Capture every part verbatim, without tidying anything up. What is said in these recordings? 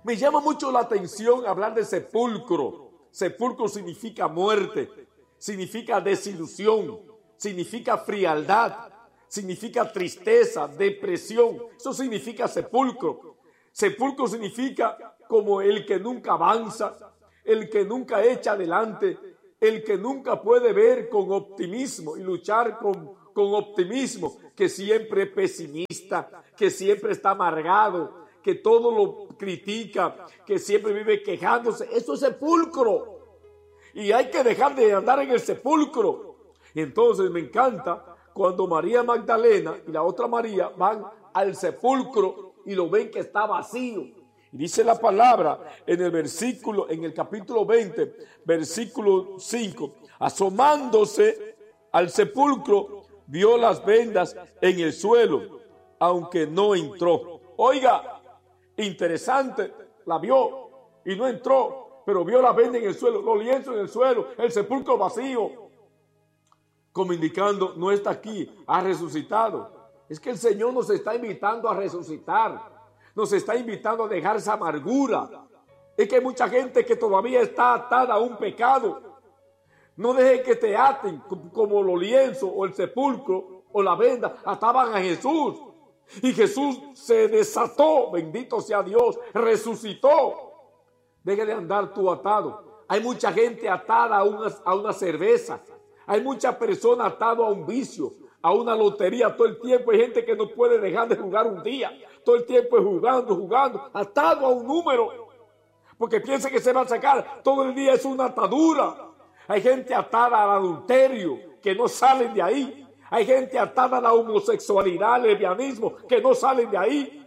Me llama mucho la atención hablar de sepulcro. Sepulcro significa muerte, significa desilusión, significa frialdad, significa tristeza, depresión. Eso significa sepulcro. Sepulcro significa como el que nunca avanza, el que nunca echa adelante, el que nunca puede ver con optimismo y luchar con, con optimismo, que siempre es pesimista, que siempre está amargado, que todo lo critica, que siempre vive quejándose. Eso es sepulcro. Y hay que dejar de andar en el sepulcro. Y entonces me encanta cuando María Magdalena y la otra María van al sepulcro y lo ven que está vacío. Y dice la palabra en el versículo, en el capítulo veinte, versículo cinco, asomándose al sepulcro, vio las vendas en el suelo, aunque no entró. Oiga, interesante, la vio y no entró, pero vio la venda en el suelo, los lienzos en el suelo, el sepulcro vacío, como indicando, no está aquí, ha resucitado. Es que el Señor nos está invitando a resucitar, nos está invitando a dejar esa amargura. Es que hay mucha gente que todavía está atada a un pecado. No deje que te aten como los lienzos o el sepulcro o la venda ataban a Jesús. Y Jesús se desató, bendito sea Dios, resucitó. Deje de andar tú atado. Hay mucha gente atada a una, a una cerveza. Hay muchas personas atadas a un vicio, a una lotería. Todo el tiempo hay gente que no puede dejar de jugar un día. Todo el tiempo es jugando, jugando, atado a un número. Porque piensa que se va a sacar. Todo el día es una atadura. Hay gente atada al adulterio, que no salen de ahí. Hay gente atada a la homosexualidad, al lesbianismo, que no salen de ahí.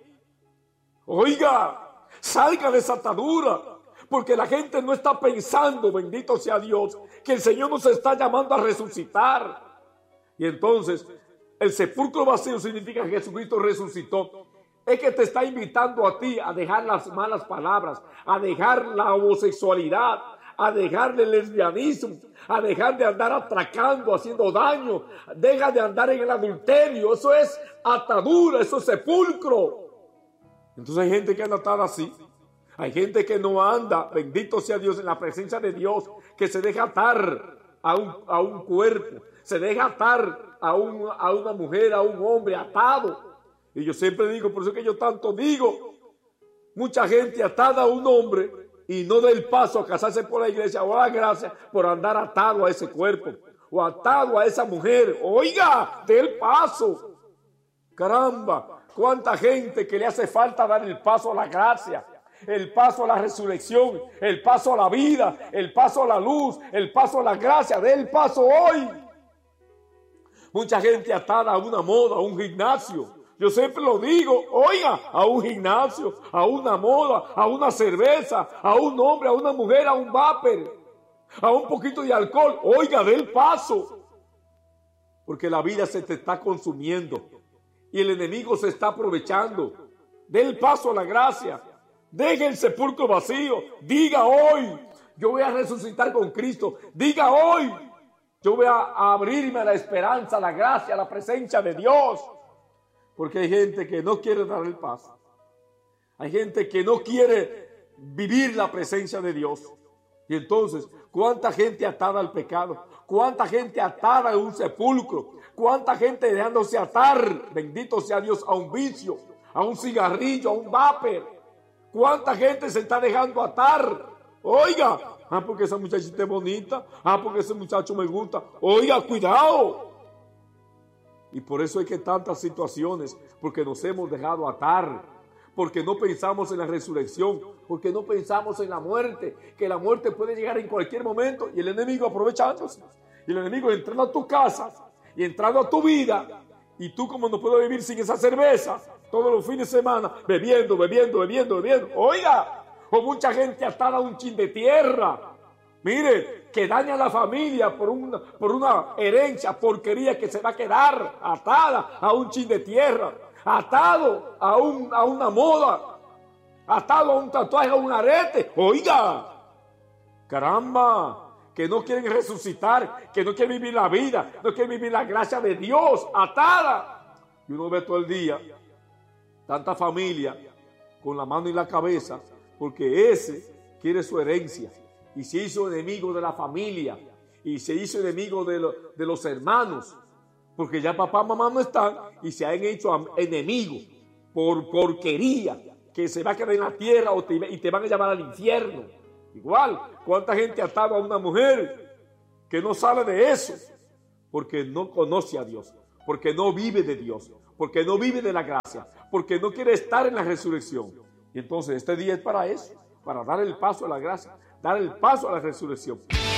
Oiga, salga de esa atadura, porque la gente no está pensando, bendito sea Dios, que el Señor nos está llamando a resucitar. Y entonces, el sepulcro vacío significa que Jesucristo resucitó. Es que te está invitando a ti a dejar las malas palabras, a dejar la homosexualidad, a dejar el lesbianismo, a dejar de andar atracando, haciendo daño. Deja de andar en el adulterio. Eso es atadura, eso es sepulcro. Entonces hay gente que anda atada así. Hay gente que no anda, bendito sea Dios, en la presencia de Dios, que se deja atar a un, a un cuerpo, se deja atar a, un, a una mujer, a un hombre atado. Y yo siempre digo, por eso que yo tanto digo, mucha gente atada a un hombre y no da el paso a casarse por la iglesia o a la gracia por andar atado a ese cuerpo o atado a esa mujer. Oiga, dé el paso. Caramba, cuánta gente que le hace falta dar el paso a la gracia, el paso a la resurrección, el paso a la vida, el paso a la luz, el paso a la gracia. Dé el paso hoy. Mucha gente atada a una moda, a un gimnasio. Yo siempre lo digo, oiga, a un gimnasio, a una moda, a una cerveza, a un hombre, a una mujer, a un vapor, a un poquito de alcohol. Oiga, dé el paso. Porque la vida se te está consumiendo y el enemigo se está aprovechando. Dé el paso a la gracia. Deje el sepulcro vacío. Diga hoy, yo voy a resucitar con Cristo. Diga hoy, yo voy a abrirme a la esperanza, a la gracia, a la presencia de Dios. Porque hay gente que no quiere dar el paso. Hay gente que no quiere vivir la presencia de Dios. Y entonces, ¿cuánta gente atada al pecado? ¿Cuánta gente atada a un sepulcro? ¿Cuánta gente dejándose atar, bendito sea Dios, a un vicio, a un cigarrillo, a un vapor? ¿Cuánta gente se está dejando atar? Oiga, ah, porque esa muchachita es bonita. Ah, porque ese muchacho me gusta. Oiga, cuidado. Y por eso hay que tantas situaciones, porque nos hemos dejado atar, porque no pensamos en la resurrección, porque no pensamos en la muerte, que la muerte puede llegar en cualquier momento y el enemigo aprovechándose. Y el enemigo entrando a tu casa y entrando a tu vida, y tú como no puedes vivir sin esa cerveza, todos los fines de semana, bebiendo, bebiendo, bebiendo, bebiendo. Oiga, o mucha gente atada a un chin de tierra. Mire, que daña a la familia por una, por una herencia, porquería que se va a quedar atada a un chin de tierra, atado a, un, a una moda, atado a un tatuaje, a un arete. Oiga, caramba, que no quieren resucitar, que no quieren vivir la vida, no quieren vivir la gracia de Dios, atada. Y uno ve todo el día tanta familia con la mano en la cabeza, porque ese quiere su herencia y se hizo enemigo de la familia y se hizo enemigo de, lo, de los hermanos, porque ya papá y mamá no están y se han hecho enemigos por porquería, que se va a quedar en la tierra o te, y te van a llevar al infierno. Igual, ¿cuánta gente ataba a una mujer que no sale de eso? Porque no conoce a Dios, porque no vive de Dios, porque no vive de la gracia, porque no quiere estar en la resurrección. Y entonces este día es para eso, para dar el paso a la gracia, dar el paso a la resurrección.